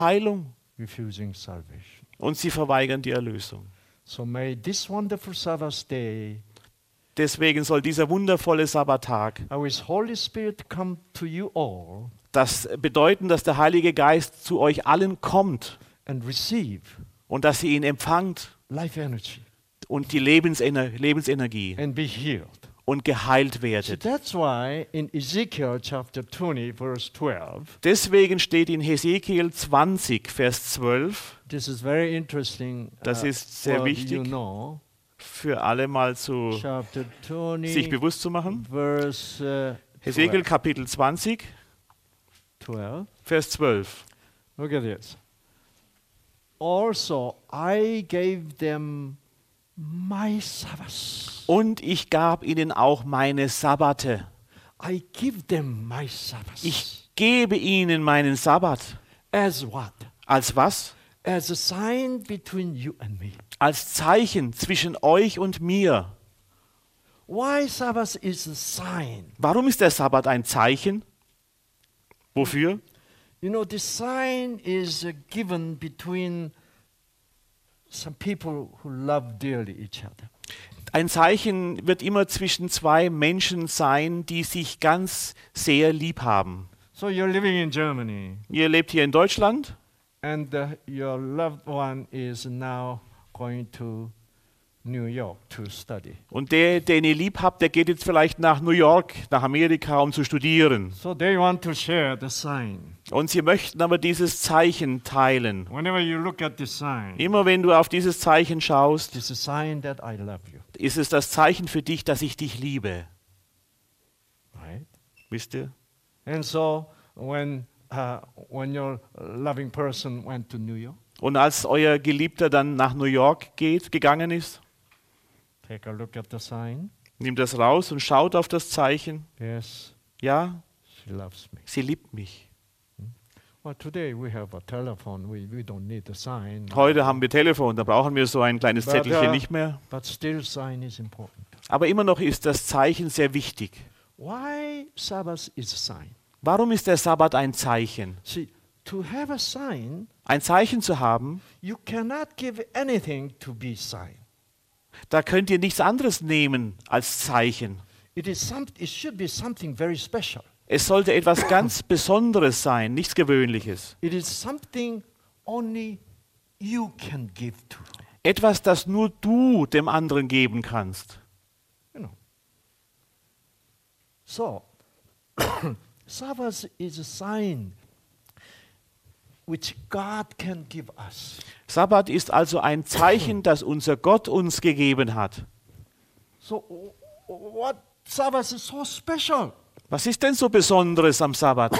Heilung refusing salvation. und sie verweigern die Erlösung. So may this wonderful Sabbath day, Deswegen soll dieser wundervolle Sabbattag our Holy Spirit come to you all das bedeuten, dass der Heilige Geist zu euch allen kommt and receive und dass ihr ihn empfangt life energy und die Lebensenergie and be healed. und geheilt So werdet. that's why in Ezekiel chapter 20, verse 12, Deswegen steht in Hesekiel 20, Vers 12, this is very interesting. Das ist sehr for wichtig. You know, für alle mal zu chapter sich 20, bewusst zu machen. verse Hesekiel Kapitel 20, 12. Vers 12. Look at this. Also, I gave them my Sabbaths. Und ich gab ihnen auch meine Sabbate. I give them my Sabbaths. Ich gebe ihnen meinen Sabbat. As what? Als was? As a sign between you and me. Als Zeichen zwischen euch und mir. Why Sabbath is a sign? Warum ist der Sabbat ein Zeichen? Wofür? You know, the sign is given between some people who love dearly each other. Ein Zeichen wird immer zwischen zwei Menschen sein, die sich ganz sehr lieb haben. So you're living in Germany, Ihr lebt hier in Deutschland and your loved one is now going to New York to study. und der, den ihr lieb habt, der geht jetzt vielleicht nach New York, nach Amerika, um zu studieren. So they want to share the sign. Und sie möchten aber dieses Zeichen teilen. Whenever you look at the sign, Immer wenn du auf dieses Zeichen schaust, it's a sign that I love you. ist es das Zeichen für dich, dass ich dich liebe. Right? Wisst ihr? And so when your loving person went to New York, Und als euer Geliebter dann nach New York gegangen ist, take a look at the sign. nimmt das raus und schaut auf das Zeichen. Yes, Ja, she loves me. sie liebt mich. Well, today we have a telephone. We don't need the sign. Heute haben wir Telefon, da brauchen wir so ein kleines But, Zettelchen nicht mehr. But still, sign is important. Aber immer noch ist das Zeichen sehr wichtig. Why Sabbath is a sign? Warum ist der Sabbat ein Zeichen? See, to have a sign, Ein Zeichen zu haben, you cannot give anything to be sign. da könnt ihr nichts anderes nehmen als Zeichen. It should be something very special. Es sollte etwas ganz Besonderes sein, nichts Gewöhnliches. It is something only you can give to. Etwas, das nur du dem anderen geben kannst. You know. So, Sabbath is a sign which God can give us. Sabbat ist also ein Zeichen, das unser Gott uns gegeben hat. So, what Sabbath is so special? Was ist denn so Besonderes am Sabbat?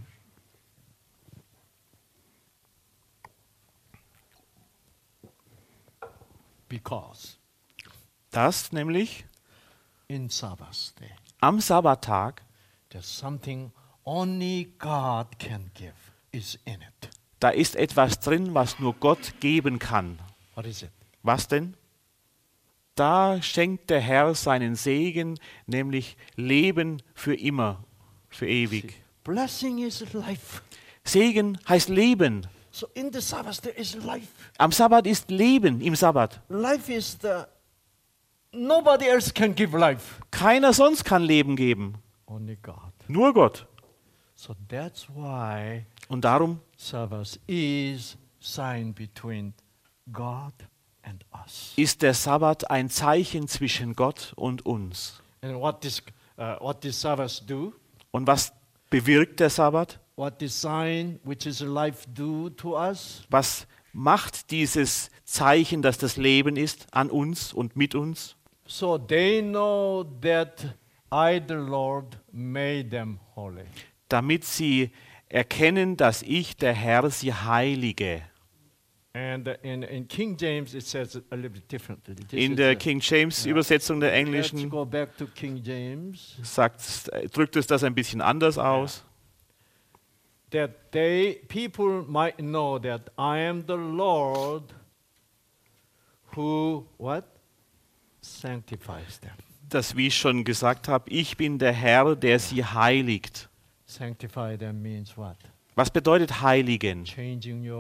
Because Das nämlich in Sabbath day, am Sabbattag, there's something only God can give is in it. da ist etwas drin, was nur Gott geben kann. What is it? Was denn? Da schenkt der Herr seinen Segen, nämlich Leben für immer, für ewig. Blessing is life. Segen heißt Leben. So in the Sabbath there is life. Am Sabbat ist Leben, im Sabbat. Life is nobody else can give life. Keiner sonst kann Leben geben, Only God. nur Gott. So that's why Und darum Sabbath is sign between God and us. ist der Sabbat ein Zeichen zwischen Gott und uns. And what this Sabbath do? Und was bewirkt der Sabbat? What this sign which is life do to us? Was macht dieses Zeichen, dass das Leben ist, an uns und mit uns? So they know that I, the Lord, made them holy. Damit sie erkennen, dass ich, der Herr, sie heilige. And in King James it says a little bit differently. This In is der King James Übersetzung der Let's Englischen go back to King James. drückt es das ein bisschen anders aus. That people might know that I am the Lord who what? Sanctifies them. Das, wie ich schon gesagt habe, ich bin der Herr, der sie heiligt. Sanctify them means what? Was bedeutet heiligen? changing your